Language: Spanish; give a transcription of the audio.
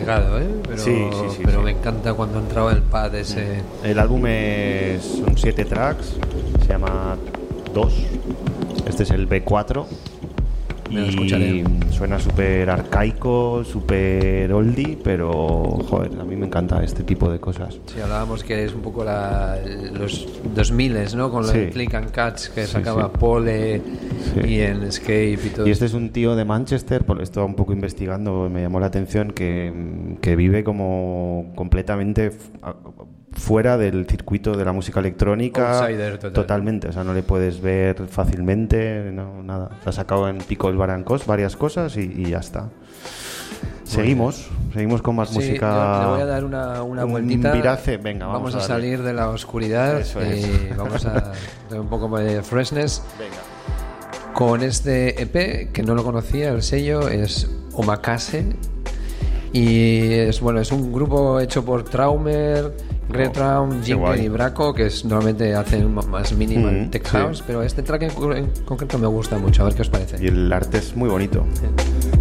arriesgado, ¿eh? Pero me encanta cuando ha entrado el pad ese. El álbum son 7 tracks, se llama 2. Este es el B4. Me lo escucharé. Suena súper arcaico, súper oldie, pero joder, a mí me encanta este tipo de cosas. Sí, hablábamos que es un poco los 2000, ¿no? Con el Click and Catch que sacaba Pole y en Escape y todo. Y este es un tío de Manchester, por esto un poco investigando, me llamó la atención que vive como completamente fuera del circuito de la música electrónica. Outsider, totalmente, o sea, no le puedes ver fácilmente, no, nada. Se ha sacado en Pickle Barancos varias cosas y ya está. Seguimos con más música. Yo le voy a dar una vueltita. Virace. Venga, vamos a salir de la oscuridad. Vamos a dar un poco de freshness. Venga. Con este EP, que no lo conocía, el sello es Omakase. Y es un grupo hecho por Traumer, Retraum, Jingle y Braco, que normalmente hacen más minimal tech house, pero este track en concreto me gusta mucho. A ver qué os parece. Y el arte es muy bonito. Sí.